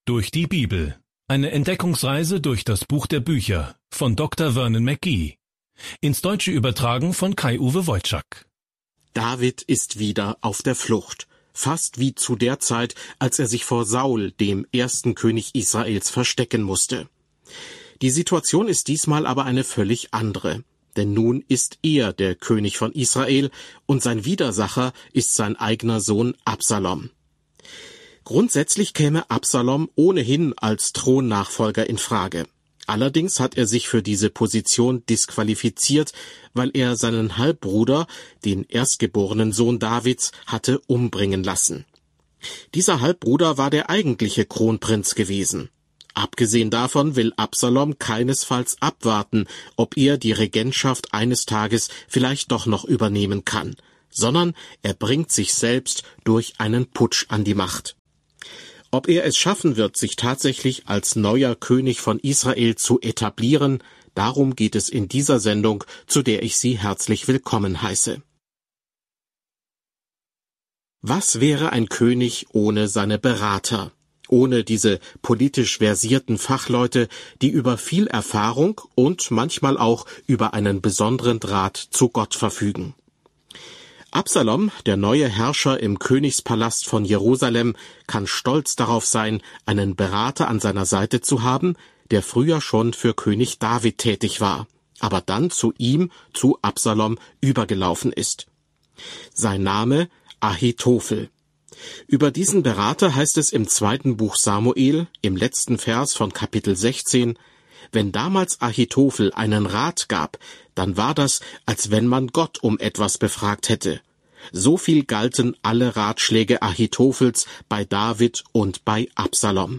Durch die Bibel. Eine Entdeckungsreise durch das Buch der Bücher von Dr. Vernon McGee. Ins Deutsche übertragen von Kai-Uwe Wojczak. David ist wieder auf der Flucht, fast wie zu der Zeit, als er sich vor Saul, dem ersten König Israels, verstecken musste. Die Situation ist diesmal aber eine völlig andere, denn nun ist er der König von Israel und sein Widersacher ist sein eigener Sohn Absalom. Grundsätzlich käme Absalom ohnehin als Thronnachfolger in Frage. Allerdings hat er sich für diese Position disqualifiziert, weil er seinen Halbbruder, den erstgeborenen Sohn Davids, hatte umbringen lassen. Dieser Halbbruder war der eigentliche Kronprinz gewesen. Abgesehen davon will Absalom keinesfalls abwarten, ob er die Regentschaft eines Tages vielleicht doch noch übernehmen kann, sondern er bringt sich selbst durch einen Putsch an die Macht. Ob er es schaffen wird, sich tatsächlich als neuer König von Israel zu etablieren, darum geht es in dieser Sendung, zu der ich Sie herzlich willkommen heiße. Was wäre ein König ohne seine Berater, ohne diese politisch versierten Fachleute, die über viel Erfahrung und manchmal auch über einen besonderen Draht zu Gott verfügen? Absalom, der neue Herrscher im Königspalast von Jerusalem, kann stolz darauf sein, einen Berater an seiner Seite zu haben, der früher schon für König David tätig war, aber dann zu Absalom, übergelaufen ist. Sein Name Ahitophel. Über diesen Berater heißt es im 2. Buch Samuel, im letzten Vers von Kapitel 16, wenn damals Ahitophel einen Rat gab, dann war das, als wenn man Gott um etwas befragt hätte. So viel galten alle Ratschläge Ahitophels bei David und bei Absalom.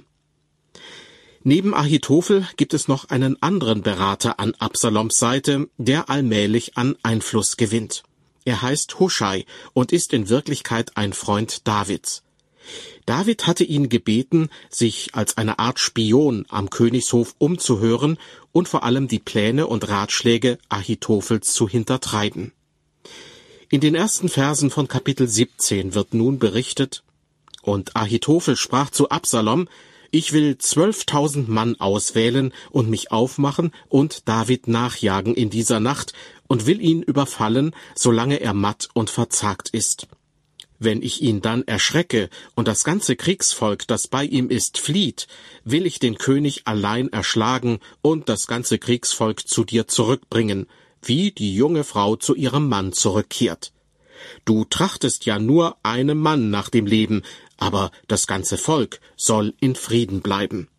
Neben Ahitophel gibt es noch einen anderen Berater an Absaloms Seite, der allmählich an Einfluss gewinnt. Er heißt Huschai und ist in Wirklichkeit ein Freund Davids. David hatte ihn gebeten, sich als eine Art Spion am Königshof umzuhören und vor allem die Pläne und Ratschläge Ahitophels zu hintertreiben. In den ersten Versen von Kapitel 17 wird nun berichtet: Und Ahitophel sprach zu Absalom: Ich will 12.000 Mann auswählen und mich aufmachen und David nachjagen in dieser Nacht und will ihn überfallen, solange er matt und verzagt ist. Wenn ich ihn dann erschrecke und das ganze Kriegsvolk, das bei ihm ist, flieht, will ich den König allein erschlagen und das ganze Kriegsvolk zu dir zurückbringen, wie die junge Frau zu ihrem Mann zurückkehrt. Du trachtest ja nur einem Mann nach dem Leben, aber das ganze Volk soll in Frieden bleiben.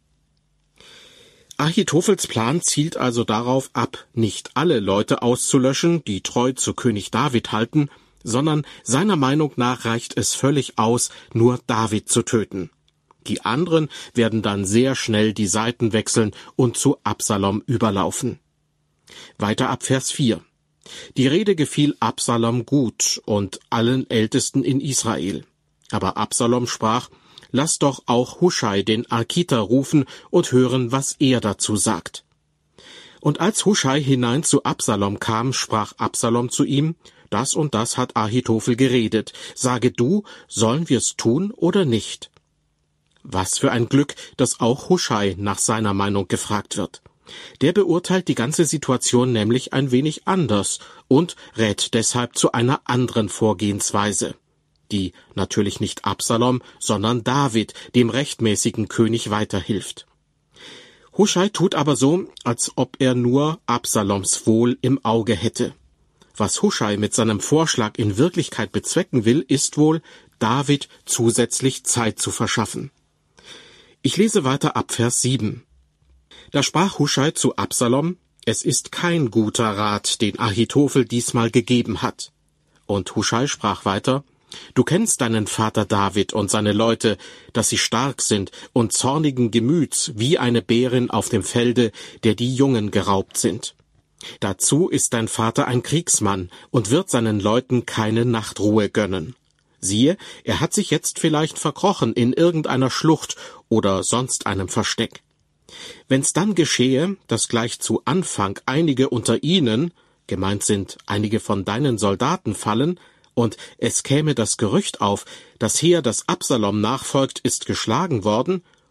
Ahitophels Plan zielt also darauf ab, nicht alle Leute auszulöschen, die treu zu König David halten, sondern seiner Meinung nach reicht es völlig aus, nur David zu töten. Die anderen werden dann sehr schnell die Seiten wechseln und zu Absalom überlaufen. Weiter ab Vers 4. Die Rede gefiel Absalom gut und allen Ältesten in Israel. Aber Absalom sprach: Lass doch auch Huschai den Arkiter rufen und hören, was er dazu sagt. Und als Huschai hinein zu Absalom kam, sprach Absalom zu ihm: Das und das hat Ahitophel geredet. Sage du, sollen wir's tun oder nicht? Was für ein Glück, dass auch Huschai nach seiner Meinung gefragt wird. Der beurteilt die ganze Situation nämlich ein wenig anders und rät deshalb zu einer anderen Vorgehensweise, die natürlich nicht Absalom, sondern David, dem rechtmäßigen König, weiterhilft. Huschai tut aber so, als ob er nur Absaloms Wohl im Auge hätte. Was Huschai mit seinem Vorschlag in Wirklichkeit bezwecken will, ist wohl, David zusätzlich Zeit zu verschaffen. Ich lese weiter ab Vers 7. Da sprach Huschai zu Absalom: Es ist kein guter Rat, den Ahitophel diesmal gegeben hat. Und Huschai sprach weiter: Du kennst deinen Vater David und seine Leute, dass sie stark sind und zornigen Gemüts wie eine Bärin auf dem Felde, der die Jungen geraubt sind. Dazu ist dein Vater ein Kriegsmann und wird seinen Leuten keine Nachtruhe gönnen. Siehe, er hat sich jetzt vielleicht verkrochen in irgendeiner Schlucht oder sonst einem Versteck. Wenn's dann geschehe, dass gleich zu Anfang einige unter ihnen, gemeint sind einige von deinen Soldaten, fallen, und es käme das Gerücht auf, das Heer, das Absalom nachfolgt, ist geschlagen worden,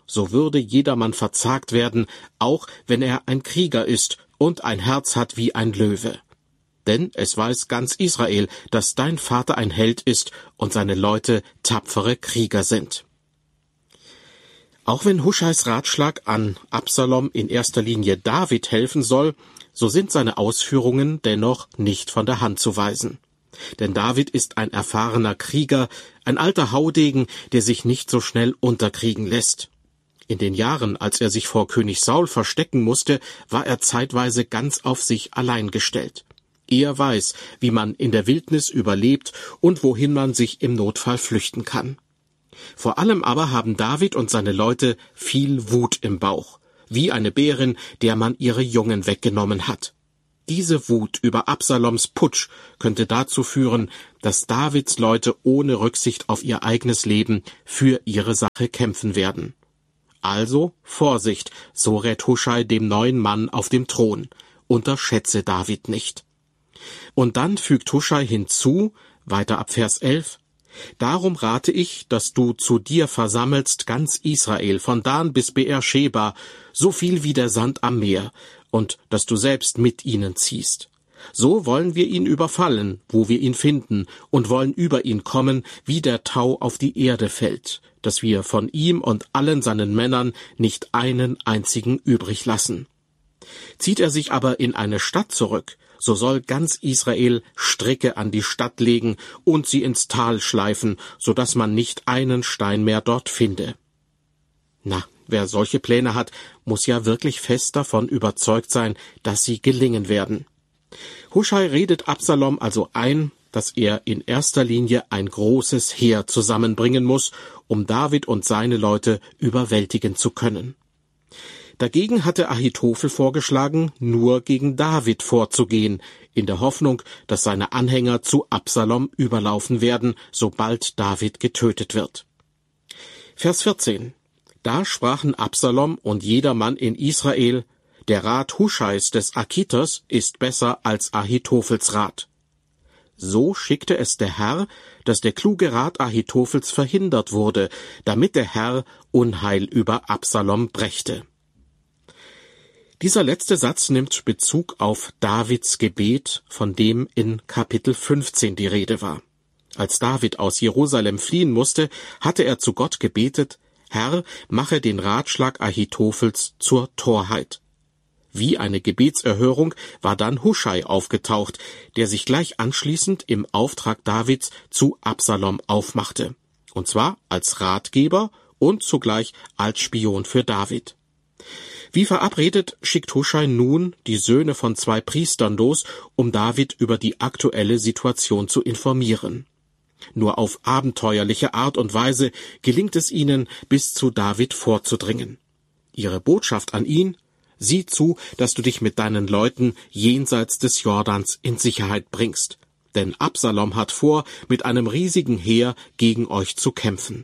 so würde jedermann verzagt werden, auch wenn er ein Krieger ist und ein Herz hat wie ein Löwe. Denn es weiß ganz Israel, dass dein Vater ein Held ist und seine Leute tapfere Krieger sind. Auch wenn Huscheis Ratschlag an Absalom in erster Linie David helfen soll, so sind seine Ausführungen dennoch nicht von der Hand zu weisen. Denn David ist ein erfahrener Krieger, ein alter Haudegen, der sich nicht so schnell unterkriegen lässt. In den Jahren, als er sich vor König Saul verstecken musste, war er zeitweise ganz auf sich allein gestellt. Er weiß, wie man in der Wildnis überlebt und wohin man sich im Notfall flüchten kann. Vor allem aber haben David und seine Leute viel Wut im Bauch, wie eine Bärin, der man ihre Jungen weggenommen hat. Diese Wut über Absaloms Putsch könnte dazu führen, dass Davids Leute ohne Rücksicht auf ihr eigenes Leben für ihre Sache kämpfen werden. Also Vorsicht, so rät Huschai dem neuen Mann auf dem Thron, unterschätze David nicht. Und dann fügt Huschai hinzu, weiter ab Vers 11, Darum rate ich, dass du zu dir versammelst ganz Israel, von Dan bis Beersheba, so viel wie der Sand am Meer, und dass du selbst mit ihnen ziehst. So wollen wir ihn überfallen, wo wir ihn finden, und wollen über ihn kommen, wie der Tau auf die Erde fällt, dass wir von ihm und allen seinen Männern nicht einen einzigen übrig lassen. Zieht er sich aber in eine Stadt zurück, so soll ganz Israel Stricke an die Stadt legen und sie ins Tal schleifen, so dass man nicht einen Stein mehr dort finde. Na, wer solche Pläne hat, muss ja wirklich fest davon überzeugt sein, dass sie gelingen werden. Huschai redet Absalom also ein, dass er in erster Linie ein großes Heer zusammenbringen muss, um David und seine Leute überwältigen zu können. Dagegen hatte Ahitophel vorgeschlagen, nur gegen David vorzugehen, in der Hoffnung, dass seine Anhänger zu Absalom überlaufen werden, sobald David getötet wird. Vers 14. Da sprachen Absalom und jedermann in Israel, der Rat Huscheis des Arkiters ist besser als Ahitophels Rat. So schickte es der Herr, dass der kluge Rat Ahitophels verhindert wurde, damit der Herr Unheil über Absalom brächte. Dieser letzte Satz nimmt Bezug auf Davids Gebet, von dem in Kapitel 15 die Rede war. Als David aus Jerusalem fliehen musste, hatte er zu Gott gebetet, Herr, mache den Ratschlag Ahitophels zur Torheit. Wie eine Gebetserhörung war dann Huschai aufgetaucht, der sich gleich anschließend im Auftrag Davids zu Absalom aufmachte. Und zwar als Ratgeber und zugleich als Spion für David. Wie verabredet schickt Huschai nun die Söhne von 2 Priestern los, um David über die aktuelle Situation zu informieren. Nur auf abenteuerliche Art und Weise gelingt es ihnen, bis zu David vorzudringen. Ihre Botschaft an ihn: Sieh zu, dass du dich mit deinen Leuten jenseits des Jordans in Sicherheit bringst, denn Absalom hat vor, mit einem riesigen Heer gegen euch zu kämpfen.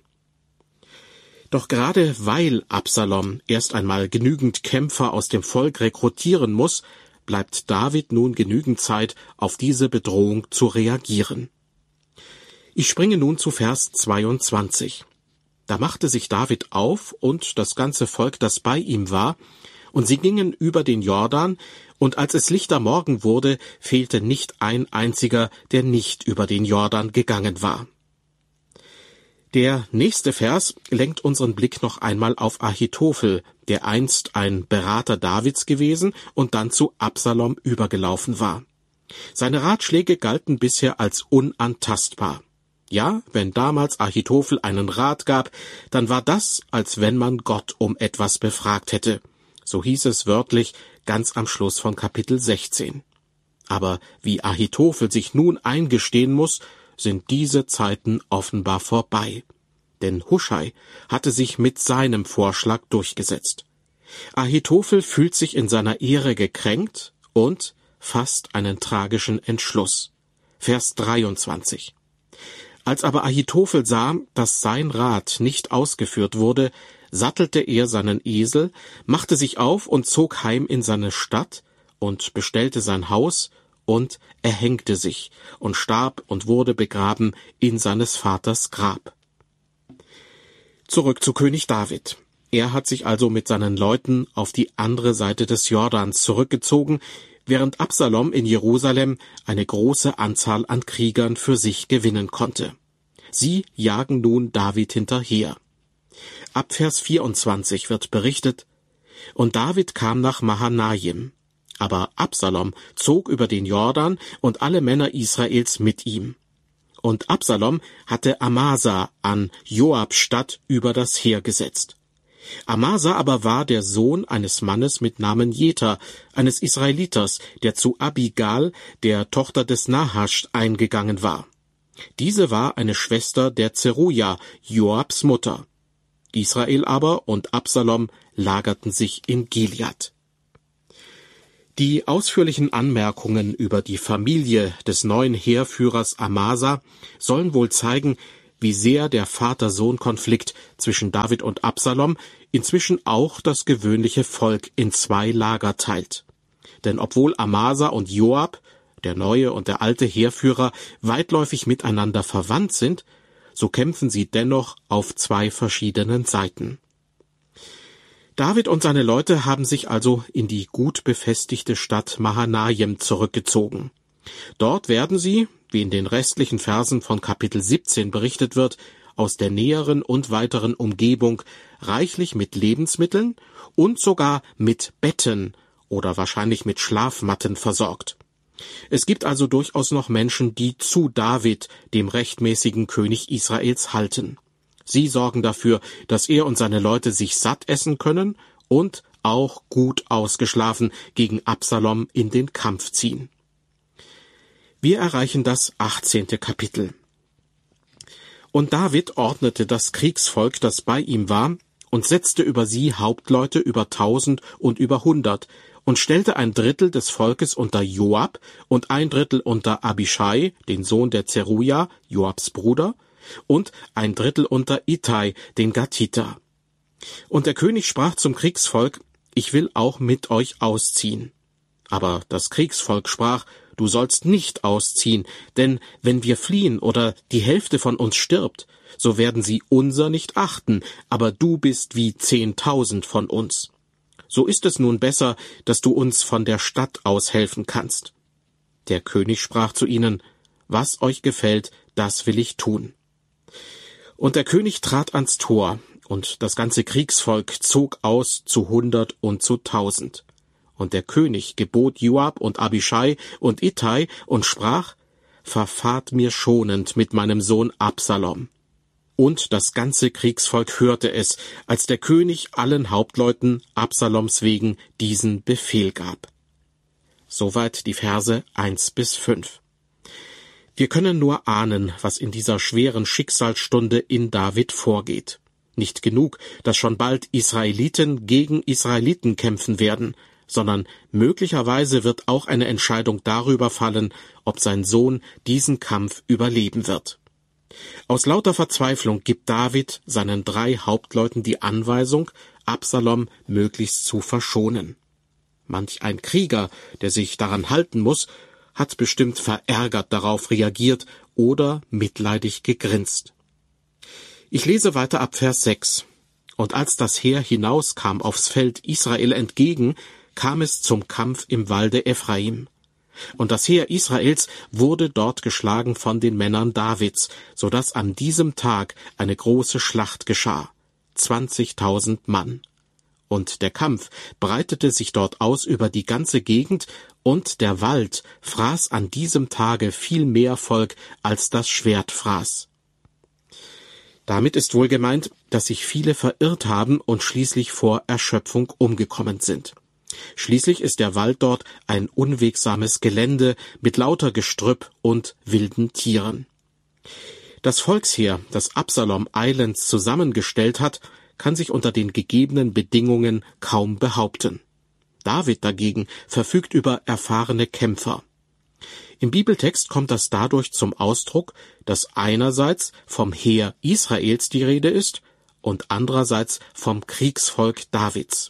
Doch gerade weil Absalom erst einmal genügend Kämpfer aus dem Volk rekrutieren muss, bleibt David nun genügend Zeit, auf diese Bedrohung zu reagieren. Ich springe nun zu Vers 22. Da machte sich David auf und das ganze Volk, das bei ihm war, und sie gingen über den Jordan, und als es lichter Morgen wurde, fehlte nicht ein einziger, der nicht über den Jordan gegangen war. Der nächste Vers lenkt unseren Blick noch einmal auf Ahitophel, der einst ein Berater Davids gewesen und dann zu Absalom übergelaufen war. Seine Ratschläge galten bisher als unantastbar. Ja, wenn damals Ahitophel einen Rat gab, dann war das, als wenn man Gott um etwas befragt hätte. So hieß es wörtlich ganz am Schluss von Kapitel 16. Aber wie Ahitophel sich nun eingestehen muss, sind diese Zeiten offenbar vorbei. Denn Huschai hatte sich mit seinem Vorschlag durchgesetzt. Ahitophel fühlt sich in seiner Ehre gekränkt und fasst einen tragischen Entschluss. Vers 23. Als aber Ahitophel sah, dass sein Rat nicht ausgeführt wurde, sattelte er seinen Esel, machte sich auf und zog heim in seine Stadt und bestellte sein Haus und erhängte sich und starb und wurde begraben in seines Vaters Grab. Zurück zu König David. Er hat sich also mit seinen Leuten auf die andere Seite des Jordans zurückgezogen, während Absalom in Jerusalem eine große Anzahl an Kriegern für sich gewinnen konnte. Sie jagen nun David hinterher. Ab Vers 24 wird berichtet: Und David kam nach Mahanaim, aber Absalom zog über den Jordan und alle Männer Israels mit ihm. Und Absalom hatte Amasa an Joabs Stadt über das Heer gesetzt. Amasa aber war der Sohn eines Mannes mit Namen Jether, eines Israeliters, der zu Abigal, der Tochter des Nahasch, eingegangen war. Diese war eine Schwester der Zeruja, Joabs Mutter. Israel aber und Absalom lagerten sich in Gilead. Die ausführlichen Anmerkungen über die Familie des neuen Heerführers Amasa sollen wohl zeigen, wie sehr der Vater-Sohn-Konflikt zwischen David und Absalom inzwischen auch das gewöhnliche Volk in zwei Lager teilt. Denn obwohl Amasa und Joab, der neue und der alte Heerführer, weitläufig miteinander verwandt sind, so kämpfen sie dennoch auf zwei verschiedenen Seiten. David und seine Leute haben sich also in die gut befestigte Stadt Mahanaim zurückgezogen. Dort werden sie, wie in den restlichen Versen von Kapitel 17 berichtet wird, aus der näheren und weiteren Umgebung reichlich mit Lebensmitteln und sogar mit Betten oder wahrscheinlich mit Schlafmatten versorgt. Es gibt also durchaus noch Menschen, die zu David, dem rechtmäßigen König Israels, halten. Sie sorgen dafür, dass er und seine Leute sich satt essen können und auch gut ausgeschlafen gegen Absalom in den Kampf ziehen. Wir erreichen das 18. Kapitel. Und David ordnete das Kriegsvolk, das bei ihm war, und setzte über sie Hauptleute über 1000 und über 100 und stellte 1/3 des Volkes unter Joab und 1/3 unter Abischai, den Sohn der Zeruja, Joabs Bruder, und 1/3 unter Ittai, den Gatiter. Und der König sprach zum Kriegsvolk: Ich will auch mit euch ausziehen. Aber das Kriegsvolk sprach: Du sollst nicht ausziehen, denn wenn wir fliehen oder die Hälfte von uns stirbt, so werden sie unser nicht achten, aber du bist wie 10.000 von uns. So ist es nun besser, dass du uns von der Stadt aus helfen kannst. Der König sprach zu ihnen: Was euch gefällt, das will ich tun. Und der König trat ans Tor, und das ganze Kriegsvolk zog aus zu 100 und zu 1000. Und der König gebot Joab und Abischai und Ittai und sprach: Verfahrt mir schonend mit meinem Sohn Absalom. Und das ganze Kriegsvolk hörte es, als der König allen Hauptleuten Absaloms wegen diesen Befehl gab. Soweit die Verse 1-5. Wir können nur ahnen, was in dieser schweren Schicksalsstunde in David vorgeht. Nicht genug, dass schon bald Israeliten gegen Israeliten kämpfen werden, sondern möglicherweise wird auch eine Entscheidung darüber fallen, ob sein Sohn diesen Kampf überleben wird. Aus lauter Verzweiflung gibt David seinen 3 Hauptleuten die Anweisung, Absalom möglichst zu verschonen. Manch ein Krieger, der sich daran halten muss, hat bestimmt verärgert darauf reagiert oder mitleidig gegrinst. Ich lese weiter ab Vers 6. Und als das Heer hinauskam aufs Feld Israel entgegen, kam es zum Kampf im Walde Ephraim. Und das Heer Israels wurde dort geschlagen von den Männern Davids, so dass an diesem Tag eine große Schlacht geschah. 20.000 Mann. Und der Kampf breitete sich dort aus über die ganze Gegend, und der Wald fraß an diesem Tage viel mehr Volk, als das Schwert fraß. Damit ist wohl gemeint, dass sich viele verirrt haben und schließlich vor Erschöpfung umgekommen sind. Schließlich ist der Wald dort ein unwegsames Gelände mit lauter Gestrüpp und wilden Tieren. Das Volksheer, das Absalom eilends zusammengestellt hat, kann sich unter den gegebenen Bedingungen kaum behaupten. David dagegen verfügt über erfahrene Kämpfer. Im Bibeltext kommt das dadurch zum Ausdruck, dass einerseits vom Heer Israels die Rede ist und andererseits vom Kriegsvolk Davids.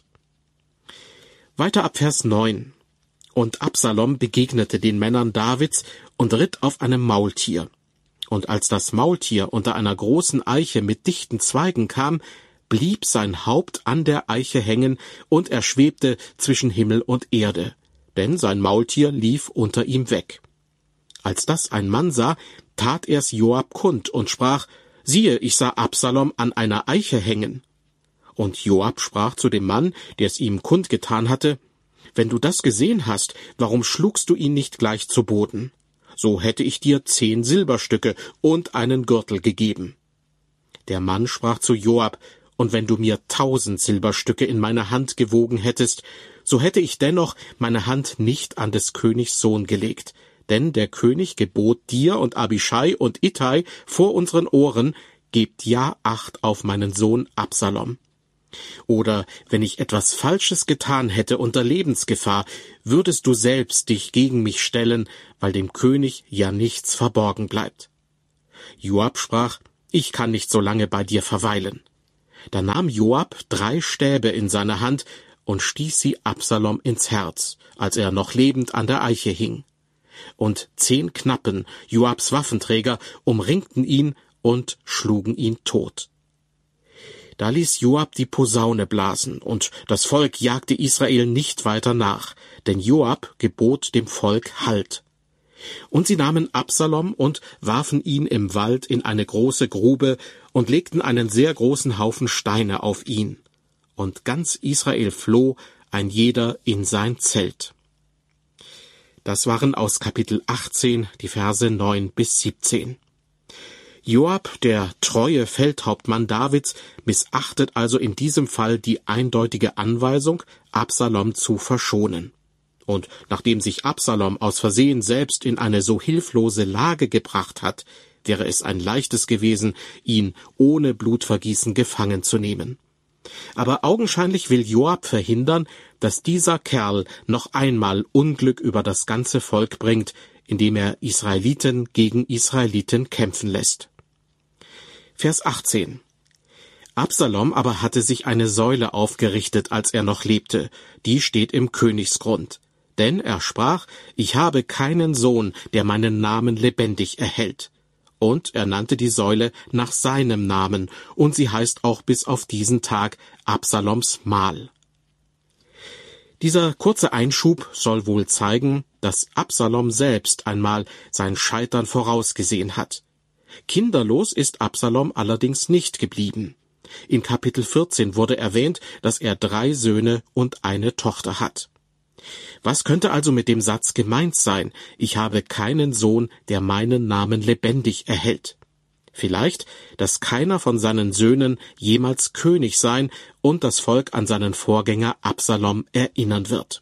Weiter ab Vers 9. Und Absalom begegnete den Männern Davids und ritt auf einem Maultier. Und als das Maultier unter einer großen Eiche mit dichten Zweigen kam, blieb sein Haupt an der Eiche hängen, und er schwebte zwischen Himmel und Erde, denn sein Maultier lief unter ihm weg. Als das ein Mann sah, tat er's Joab kund und sprach: Siehe, ich sah Absalom an einer Eiche hängen. Und Joab sprach zu dem Mann, der es ihm kundgetan hatte: Wenn du das gesehen hast, warum schlugst du ihn nicht gleich zu Boden? So hätte ich dir 10 Silberstücke und einen Gürtel gegeben. Der Mann sprach zu Joab: Und wenn du mir 1000 Silberstücke in meine Hand gewogen hättest, so hätte ich dennoch meine Hand nicht an des Königs Sohn gelegt. Denn der König gebot dir und Abischai und Ittai vor unseren Ohren: Gebt ja Acht auf meinen Sohn Absalom. Oder wenn ich etwas Falsches getan hätte unter Lebensgefahr, würdest du selbst dich gegen mich stellen, weil dem König ja nichts verborgen bleibt. Joab sprach: Ich kann nicht so lange bei dir verweilen. Da nahm Joab 3 Stäbe in seine Hand und stieß sie Absalom ins Herz, als er noch lebend an der Eiche hing. Und 10 Knappen, Joabs Waffenträger, umringten ihn und schlugen ihn tot. Da ließ Joab die Posaune blasen, und das Volk jagte Israel nicht weiter nach, denn Joab gebot dem Volk Halt. Und sie nahmen Absalom und warfen ihn im Wald in eine große Grube und legten einen sehr großen Haufen Steine auf ihn. Und ganz Israel floh, ein jeder in sein Zelt. Das waren aus Kapitel 18, die Verse 9 bis 17. Joab, der treue Feldhauptmann Davids, missachtet also in diesem Fall die eindeutige Anweisung, Absalom zu verschonen. Und nachdem sich Absalom aus Versehen selbst in eine so hilflose Lage gebracht hat, wäre es ein leichtes gewesen, ihn ohne Blutvergießen gefangen zu nehmen. Aber augenscheinlich will Joab verhindern, dass dieser Kerl noch einmal Unglück über das ganze Volk bringt, indem er Israeliten gegen Israeliten kämpfen lässt. Vers 18. Absalom aber hatte sich eine Säule aufgerichtet, als er noch lebte, die steht im Königsgrund. Denn er sprach: Ich habe keinen Sohn, der meinen Namen lebendig erhält. Und er nannte die Säule nach seinem Namen, und sie heißt auch bis auf diesen Tag Absaloms Mahl. Dieser kurze Einschub soll wohl zeigen, dass Absalom selbst einmal sein Scheitern vorausgesehen hat. Kinderlos ist Absalom allerdings nicht geblieben. In Kapitel 14 wurde erwähnt, dass er 3 Söhne und eine Tochter hat. Was könnte also mit dem Satz gemeint sein: Ich habe keinen Sohn, der meinen Namen lebendig erhält? Vielleicht, dass keiner von seinen Söhnen jemals König sein und das Volk an seinen Vorgänger Absalom erinnern wird.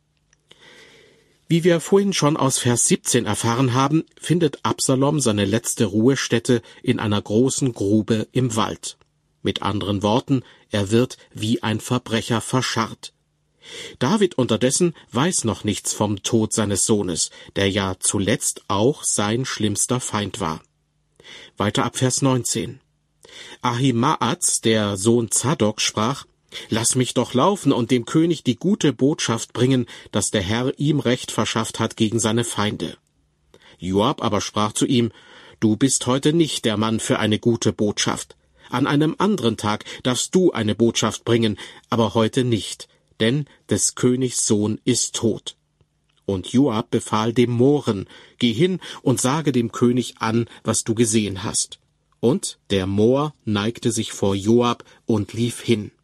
Wie wir vorhin schon aus Vers 17 erfahren haben, findet Absalom seine letzte Ruhestätte in einer großen Grube im Wald. Mit anderen Worten, er wird wie ein Verbrecher verscharrt. David unterdessen weiß noch nichts vom Tod seines Sohnes, der ja zuletzt auch sein schlimmster Feind war. Weiter ab Vers 19. Ahimaaz, der Sohn Zadok, sprach: Lass mich doch laufen und dem König die gute Botschaft bringen, dass der Herr ihm Recht verschafft hat gegen seine Feinde. Joab aber sprach zu ihm: Du bist heute nicht der Mann für eine gute Botschaft. An einem anderen Tag darfst du eine Botschaft bringen, aber heute nicht, denn des Königs Sohn ist tot. Und Joab befahl dem Mohren: Geh hin und sage dem König an, was du gesehen hast. Und der Mohr neigte sich vor Joab und lief hin.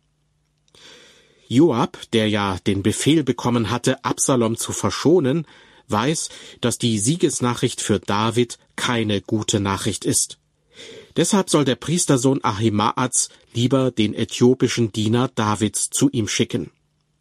Joab, der ja den Befehl bekommen hatte, Absalom zu verschonen, weiß, dass die Siegesnachricht für David keine gute Nachricht ist. Deshalb soll der Priestersohn Ahimaaz lieber den äthiopischen Diener Davids zu ihm schicken.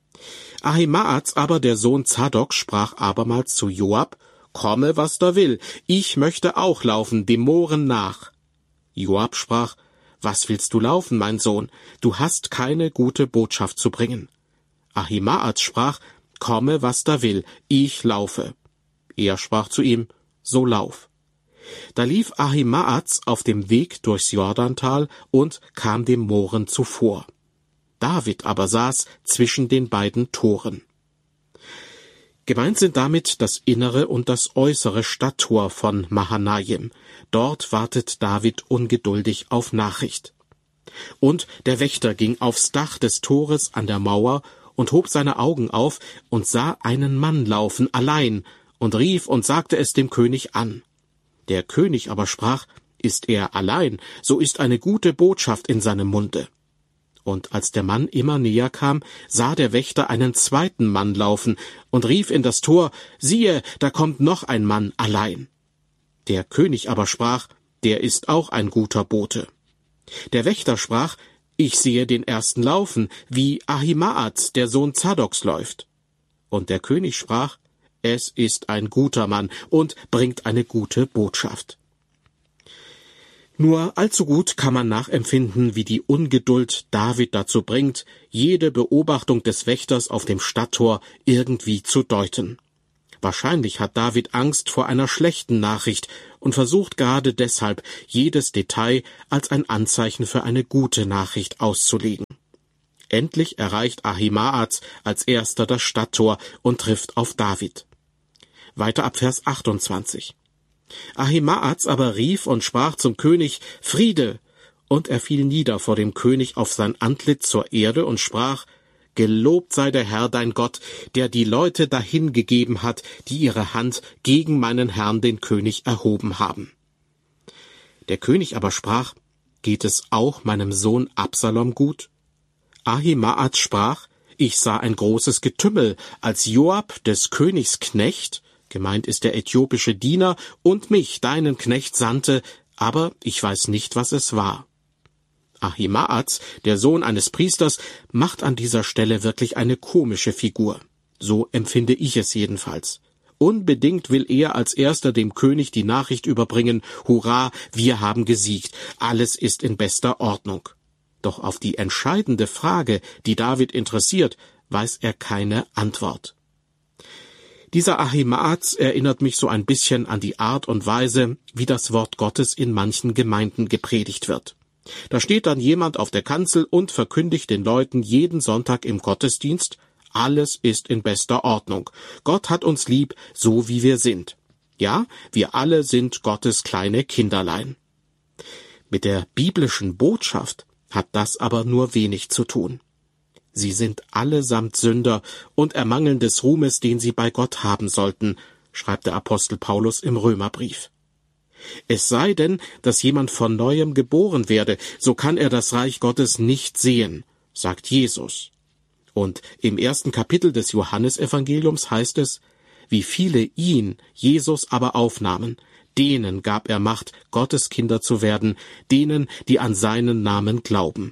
Ahimaaz aber, der Sohn Zadok, sprach abermals zu Joab: Komme, was da will, ich möchte auch laufen dem Mohren nach. Joab sprach: Was willst du laufen, mein Sohn? Du hast keine gute Botschaft zu bringen. Ahimaaz sprach: Komme, was da will, ich laufe. Er sprach zu ihm: So lauf. Da lief Ahimaaz auf dem Weg durchs Jordantal und kam dem Mohren zuvor. David aber saß zwischen den beiden Toren. Gemeint sind damit das innere und das äußere Stadttor von Mahanaim. Dort wartet David ungeduldig auf Nachricht. Und der Wächter ging aufs Dach des Tores an der Mauer und hob seine Augen auf und sah einen Mann laufen allein und rief und sagte es dem König an. Der König aber sprach, ist er allein, so ist eine gute Botschaft in seinem Munde. Und als der Mann immer näher kam, sah der Wächter einen zweiten Mann laufen und rief in das Tor, siehe, da kommt noch ein Mann allein. Der König aber sprach, der ist auch ein guter Bote. Der Wächter sprach, ich sehe den ersten laufen, wie Ahimaaz, der Sohn Zadoks, läuft. Und der König sprach, es ist ein guter Mann und bringt eine gute Botschaft. Nur allzu gut kann man nachempfinden, wie die Ungeduld David dazu bringt, jede Beobachtung des Wächters auf dem Stadttor irgendwie zu deuten. Wahrscheinlich hat David Angst vor einer schlechten Nachricht und versucht gerade deshalb, jedes Detail als ein Anzeichen für eine gute Nachricht auszulegen. Endlich erreicht Ahimaaz als erster das Stadttor und trifft auf David. Weiter ab Vers 28. Ahimaaz aber rief und sprach zum König, Friede! Und er fiel nieder vor dem König auf sein Antlitz zur Erde und sprach, Gelobt sei der Herr dein Gott, der die Leute dahingegeben hat, die ihre Hand gegen meinen Herrn den König erhoben haben. Der König aber sprach, Geht es auch meinem Sohn Absalom gut? Ahimaaz sprach, Ich sah ein großes Getümmel, als Joab, des Königs Knecht, gemeint ist der äthiopische Diener, und mich, deinen Knecht, sandte, aber ich weiß nicht, was es war. Ahimaaz, der Sohn eines Priesters, macht an dieser Stelle wirklich eine komische Figur. So empfinde ich es jedenfalls. Unbedingt will er als erster dem König die Nachricht überbringen, Hurra, wir haben gesiegt, alles ist in bester Ordnung. Doch auf die entscheidende Frage, die David interessiert, weiß er keine Antwort. Dieser Ahimaaz erinnert mich so ein bisschen an die Art und Weise, wie das Wort Gottes in manchen Gemeinden gepredigt wird. Da steht dann jemand auf der Kanzel und verkündigt den Leuten jeden Sonntag im Gottesdienst, alles ist in bester Ordnung. Gott hat uns lieb, so wie wir sind. Ja, wir alle sind Gottes kleine Kinderlein. Mit der biblischen Botschaft hat das aber nur wenig zu tun. Sie sind allesamt Sünder und ermangeln des Ruhmes, den sie bei Gott haben sollten, schreibt der Apostel Paulus im Römerbrief. Es sei denn, dass jemand von Neuem geboren werde, so kann er das Reich Gottes nicht sehen, sagt Jesus. Und im 1. Kapitel des Johannesevangeliums heißt es, wie viele ihn, Jesus, aber aufnahmen, denen gab er Macht, Gottes Kinder zu werden, denen, die an seinen Namen glauben.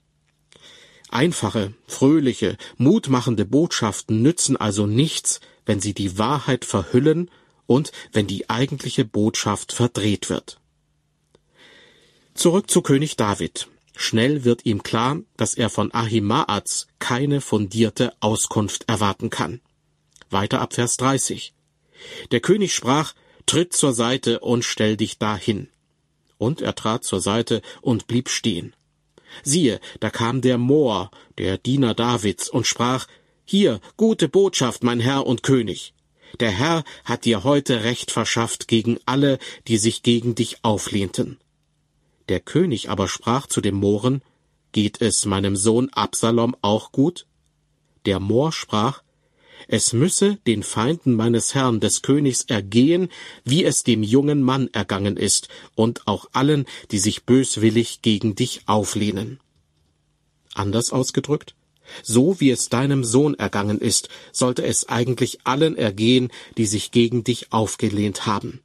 Einfache, fröhliche, mutmachende Botschaften nützen also nichts, wenn sie die Wahrheit verhüllen und wenn die eigentliche Botschaft verdreht wird. Zurück zu König David. Schnell wird ihm klar, dass er von Ahimaaz keine fundierte Auskunft erwarten kann. Weiter ab Vers 30. Der König sprach, Tritt zur Seite und stell dich dahin. Und er trat zur Seite und blieb stehen. Siehe, da kam der Moor, der Diener Davids, und sprach, Hier, gute Botschaft, mein Herr und König. Der Herr hat dir heute Recht verschafft gegen alle, die sich gegen dich auflehnten. Der König aber sprach zu dem Mohren, Geht es meinem Sohn Absalom auch gut? Der Moor sprach, Es müsse den Feinden meines Herrn des Königs ergehen, wie es dem jungen Mann ergangen ist, und auch allen, die sich böswillig gegen dich auflehnen. Anders ausgedrückt, so wie es deinem Sohn ergangen ist, sollte es eigentlich allen ergehen, die sich gegen dich aufgelehnt haben.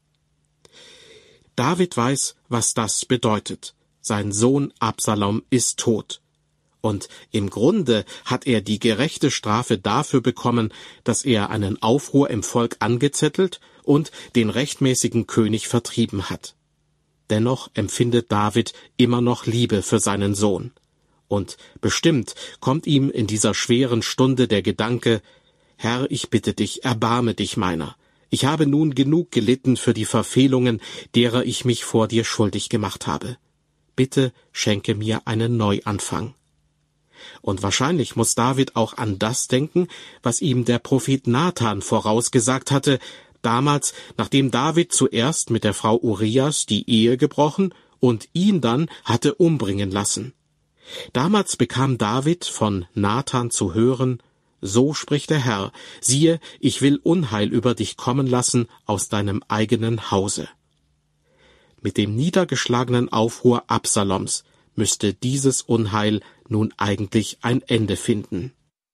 David weiß, was das bedeutet. Sein Sohn Absalom ist tot. Und im Grunde hat er die gerechte Strafe dafür bekommen, dass er einen Aufruhr im Volk angezettelt und den rechtmäßigen König vertrieben hat. Dennoch empfindet David immer noch Liebe für seinen Sohn. Und bestimmt kommt ihm in dieser schweren Stunde der Gedanke, Herr, ich bitte dich, erbarme dich meiner. Ich habe nun genug gelitten für die Verfehlungen, derer ich mich vor dir schuldig gemacht habe. Bitte schenke mir einen Neuanfang. Und wahrscheinlich muss David auch an das denken, was ihm der Prophet Nathan vorausgesagt hatte, damals, nachdem David zuerst mit der Frau Urias die Ehe gebrochen und ihn dann hatte umbringen lassen. Damals bekam David von Nathan zu hören: So spricht der Herr, siehe, ich will Unheil über dich kommen lassen aus deinem eigenen Hause. Mit dem niedergeschlagenen Aufruhr Absaloms müsste dieses Unheil nun eigentlich ein Ende finden.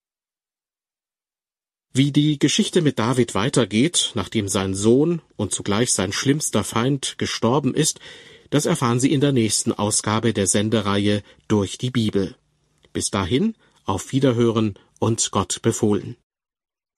Wie die Geschichte mit David weitergeht, nachdem sein Sohn und zugleich sein schlimmster Feind gestorben ist, das erfahren Sie in der nächsten Ausgabe der Sendereihe Durch die Bibel. Bis dahin, auf Wiederhören und Gott befohlen.